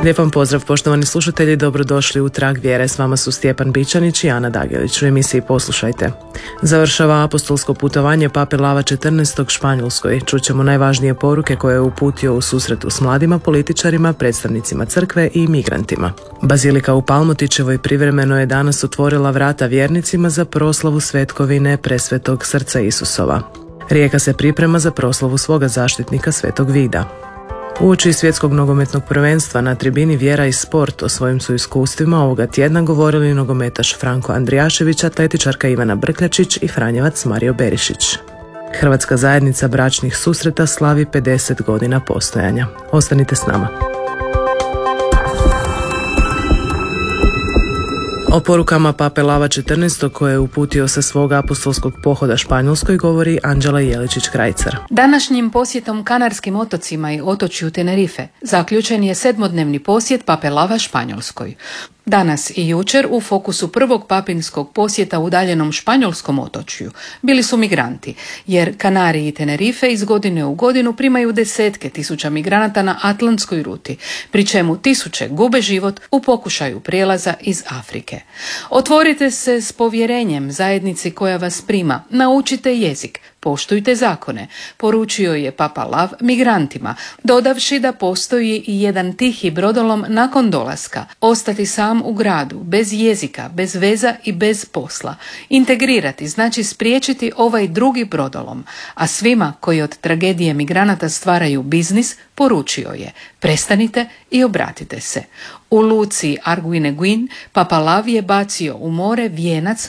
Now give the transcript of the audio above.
Lijep vam pozdrav, poštovani slušatelji, dobrodošli u Trag vjere. S vama su Stjepan Bičanić i Ana Dagelić. U emisiji Poslušajte. Završava apostolsko putovanje Pape Lava XIV. Španjolskoj. Čućemo najvažnije poruke koje je uputio u susretu s mladima političarima, predstavnicima crkve i migrantima. Bazilika u Palmotićevoj privremeno je danas otvorila vrata vjernicima za proslavu svetkovine Presvetog srca Isusova. Rijeka se priprema za proslavu svoga zaštitnika Svetog Vida. Uoči svjetskog nogometnog prvenstva na tribini Vjera i sport o svojim su iskustvima ovoga tjedna govorili nogometaš Franko Andrijašević, atletičarka Ivana Brkljačić i franjevac Mario Berišić. Hrvatska zajednica bračnih susreta slavi 50 godina postojanja. Ostanite s nama. O porukama Pape Lava XIV. Koje je uputio sa svog apostolskog pohoda Španjolskoj govori Anđela Jeličić-Krajcar. Današnjim posjetom Kanarskim otocima i otočju Tenerife zaključen je 7-dnevni posjet Pape Lava Španjolskoj. Danas i jučer u fokusu prvog papinskog posjeta udaljenom španjolskom otočju bili su migranti, jer Kanariji i Tenerife iz godine u godinu primaju desetke tisuća migranata na atlantskoj ruti, pri čemu tisuće gube život u pokušaju prijelaza iz Afrike. Otvorite se s povjerenjem zajednici koja vas prima, naučite jezik, poštujte zakone, poručio je Papa Lav migrantima, dodavši da postoji i jedan tihi brodolom nakon dolaska, ostati sam u gradu, bez jezika, bez veza i bez posla. Integrirati znači spriječiti ovaj drugi brodolom, a svima koji od tragedije migranata stvaraju biznis, poručio je: prestanite i obratite se. U luci Arguineguin Papa Lav je bacio u more vijenac